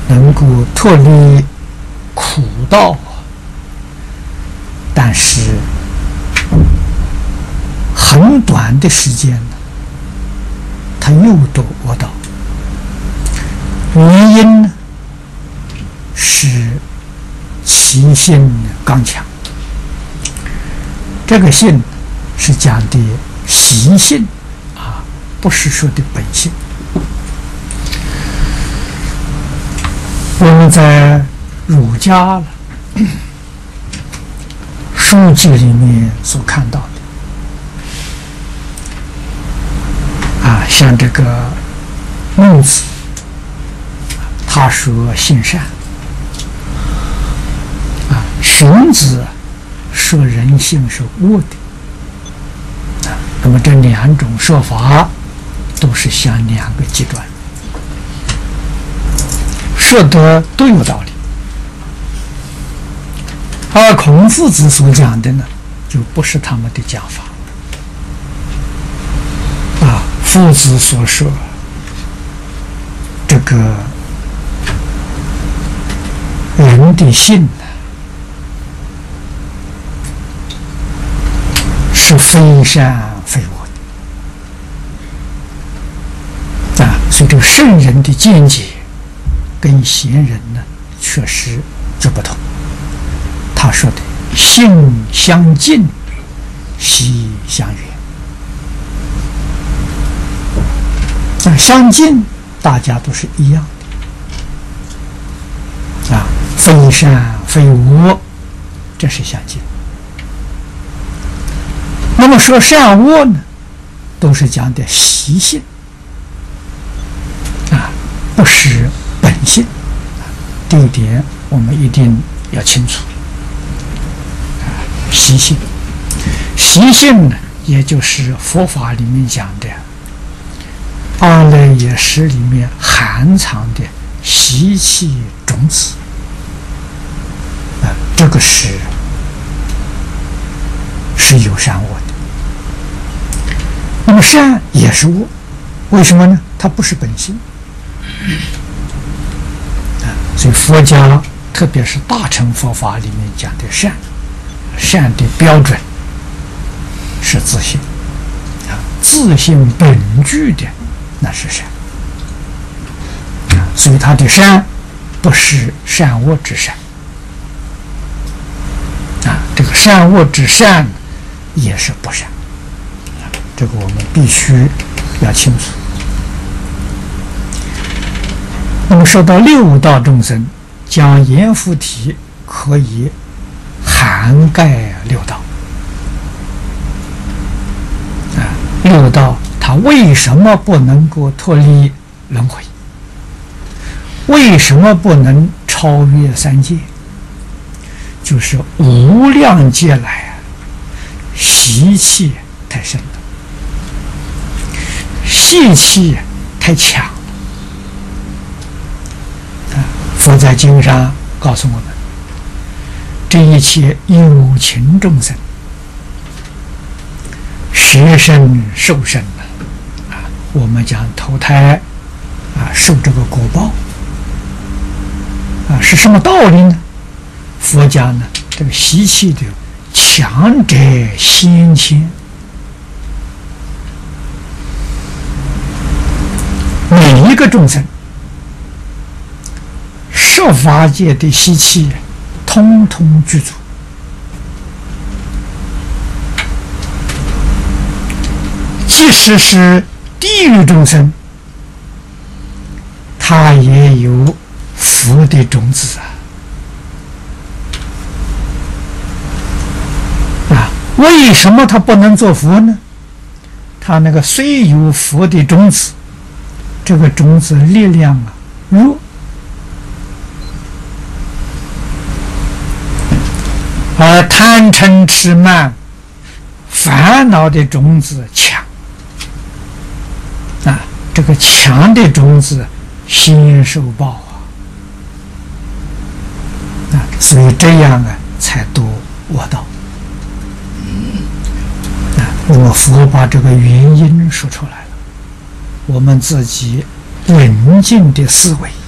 能够脱离苦道，但是很短的时间呢，他又堕恶道。原因呢是其性刚强。这个性是讲的习性啊，不是说的本性。我们在儒家了书籍里面所看到的啊，像这个孟子，他说性善啊，荀子说人性是恶的啊，那么这两种说法都是向两个极端，说的都有道理。而孔夫子所讲的呢，就不是他们的讲法啊。夫子所说这个人的性呢，是非善非恶的啊，所以这个圣人的见解跟贤人呢确实就不同。他说的性相近，习相远。那相近，大家都是一样的啊，非善非恶，这是相近。那么说善恶呢，都是讲的习性啊，不是本性。这一点我们一定要清楚。习性，习性呢，也就是佛法里面讲的阿赖耶识里面含藏的习气种子啊，这个是有善恶的。那么善也是恶，为什么呢？它不是本性啊，所以佛家特别是大乘佛法里面讲的善的标准是自性啊，自性本具的那是善啊，所以他的善不是善恶之善啊，这个善恶之善也是不善啊，这个我们必须要清楚。那么说到六道众生，讲阎浮提可以涵盖六道啊，六道它为什么不能够脱离轮回？为什么不能超越三界？就是无量劫来习气太深了，习气太强了啊！佛在经上告诉我们，这一切有情众生，学生受生啊，我们讲投胎啊，受这个果报啊，是什么道理呢？佛家呢，这个习气的强者先迁，每一个众生十法界的习气通通具足，即使是地狱众生，他也有福的种子啊！为什么他不能做佛呢？他那个虽有佛的种子，这个种子力量弱，而贪嗔痴慢烦恼的种子强啊，这个强的种子先受报啊，所以这样才堕恶道啊。那么佛把这个原因说出来了，我们自己冷静的思维